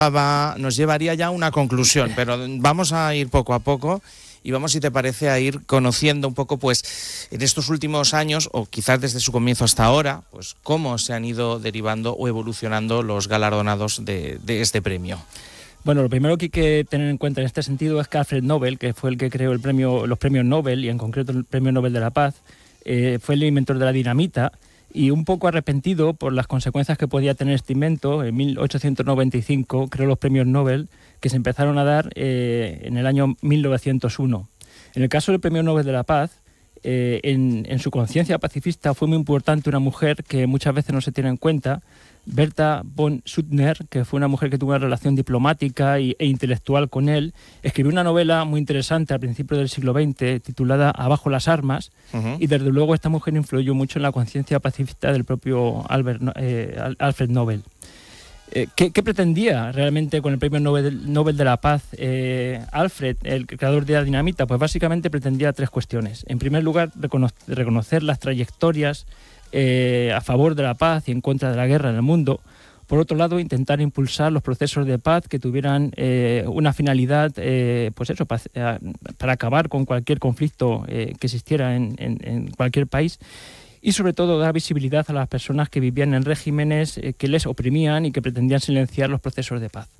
nos llevaría ya a una conclusión, pero vamos a ir poco a poco y vamos, si te parece, a ir conociendo un poco, pues, en estos últimos años, o quizás desde su comienzo hasta ahora, pues, cómo se han ido derivando o evolucionando los galardonados de este premio. Bueno, lo primero que hay que tener en cuenta en este sentido es que Alfred Nobel, que fue el que creó los premios Nobel, y en concreto el Premio Nobel de la Paz, fue el inventor de la dinamita, y un poco arrepentido por las consecuencias que podía tener este invento. En 1895 creó los premios Nobel, que se empezaron a dar en el año 1901. En el caso del Premio Nobel de la Paz, en su conciencia pacifista fue muy importante una mujer que muchas veces no se tiene en cuenta, Berta von Suttner, que fue una mujer que tuvo una relación diplomática e intelectual con él. Escribió una novela muy interesante al principio del siglo XX titulada Abajo las armas, y desde luego esta mujer influyó mucho en la conciencia pacifista del propio Alfred Nobel. ¿Qué pretendía realmente con el Premio Nobel de la Paz Alfred, el creador de la dinamita? Pues básicamente pretendía tres cuestiones. En primer lugar, reconocer las trayectorias a favor de la paz y en contra de la guerra en el mundo. Por otro lado, intentar impulsar los procesos de paz que tuvieran una finalidad para acabar con cualquier conflicto que existiera en cualquier país. Y sobre todo dar visibilidad a las personas que vivían en regímenes que les oprimían y que pretendían silenciar los procesos de paz.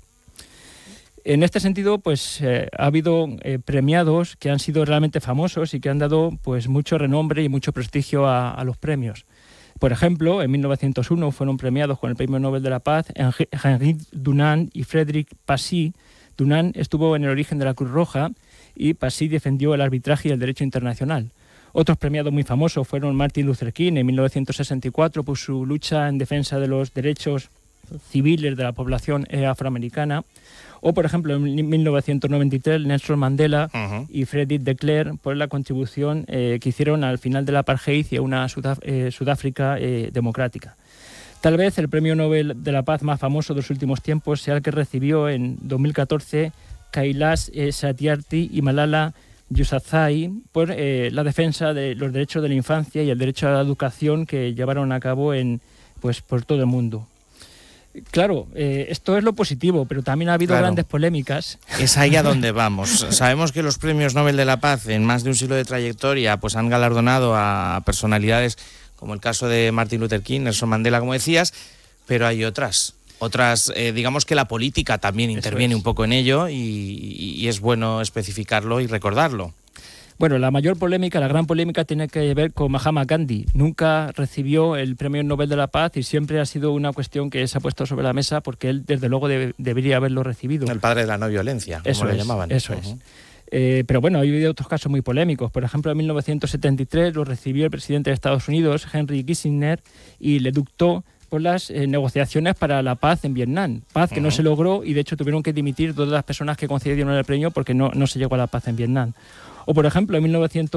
En este sentido, pues ha habido premiados que han sido realmente famosos y que han dado pues mucho renombre y mucho prestigio a los premios. Por ejemplo, en 1901 fueron premiados con el Premio Nobel de la Paz Henri Dunant y Frédéric Passy. Dunant estuvo en el origen de la Cruz Roja y Passy defendió el arbitraje y el derecho internacional. Otros premiados muy famosos fueron Martin Luther King en 1964 por su lucha en defensa de los derechos civiles de la población afroamericana, o por ejemplo en 1993 Nelson Mandela y Frederick de Klerk por la contribución que hicieron al final del apartheid y a una Sudáfrica democrática. Tal vez el Premio Nobel de la Paz más famoso de los últimos tiempos sea el que recibió en 2014 Kailash Satyarthi y Malala Yousafzai por la defensa de los derechos de la infancia y el derecho a la educación que llevaron a cabo por todo el mundo. Claro, esto es lo positivo, pero también ha habido grandes polémicas. Es ahí a donde vamos. Sabemos que los premios Nobel de la Paz en más de un siglo de trayectoria pues han galardonado a personalidades como el caso de Martin Luther King, Nelson Mandela, como decías, pero hay otras, digamos que la política también interviene un poco en ello y es bueno especificarlo y recordarlo. Bueno, la gran polémica tiene que ver con Mahatma Gandhi. Nunca recibió el Premio Nobel de la Paz y siempre ha sido una cuestión que se ha puesto sobre la mesa porque él, desde luego, debería haberlo recibido. El padre de la no violencia, como le llamaban. Eso es. Pero bueno, ha habido otros casos muy polémicos. Por ejemplo, en 1973 lo recibió el presidente de Estados Unidos, Henry Kissinger, y le dictó por las negociaciones para la paz en Vietnam. Paz que no se logró y, de hecho, tuvieron que dimitir todas las personas que concedieron el premio porque no se llegó a la paz en Vietnam. O, por ejemplo, en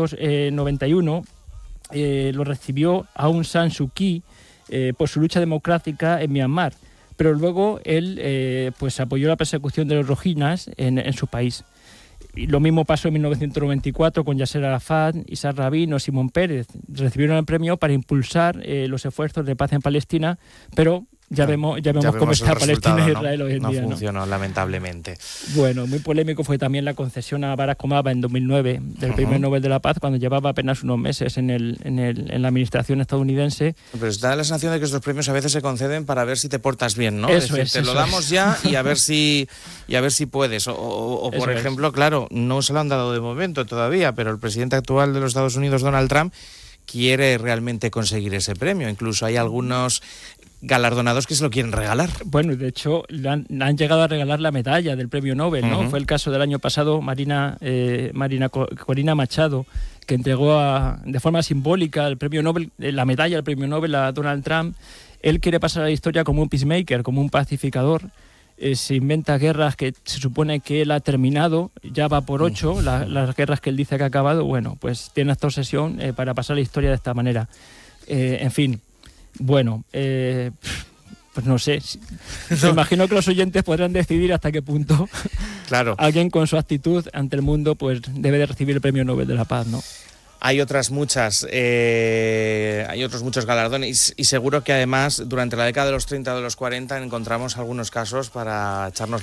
1991 lo recibió Aung San Suu Kyi por su lucha democrática en Myanmar. Pero luego él apoyó la persecución de los rohingyas en su país. Y lo mismo pasó en 1994 con Yasser Arafat, Isaac Rabin o Simón Pérez. Recibieron el premio para impulsar los esfuerzos de paz en Palestina, pero ya vemos cómo está Palestina e Israel hoy en día. No funcionó, lamentablemente. Bueno, muy polémico fue también la concesión a Barack Obama en 2009 del Premio Nobel de la Paz, cuando llevaba apenas unos meses en la administración estadounidense. Pero da la sensación de que estos premios a veces se conceden para ver si te portas bien, ¿no? Eso te lo damos ya y a ver si puedes. O por ejemplo, claro, no se lo han dado de momento todavía, pero el presidente actual de los Estados Unidos, Donald Trump, quiere realmente conseguir ese premio. Incluso hay algunos galardonados que se lo quieren regalar. Bueno, de hecho, le han llegado a regalar la medalla del Premio Nobel, ¿no? Fue el caso del año pasado, Corina Machado, que entregó de forma simbólica el Premio Nobel, la medalla del Premio Nobel a Donald Trump. Él quiere pasar a la historia como un peacemaker, como un pacificador. Se inventa guerras que se supone que él ha terminado, ya va por 8, las guerras que él dice que ha acabado. Bueno, pues tiene esta obsesión para pasar la historia de esta manera. En fin. Bueno, pues no sé. Me imagino que los oyentes podrán decidir hasta qué punto alguien con su actitud ante el mundo pues debe de recibir el Premio Nobel de la Paz, ¿no? hay otros muchos galardones y seguro que además durante la década de los 30 o de los 40 encontramos algunos casos para echarnos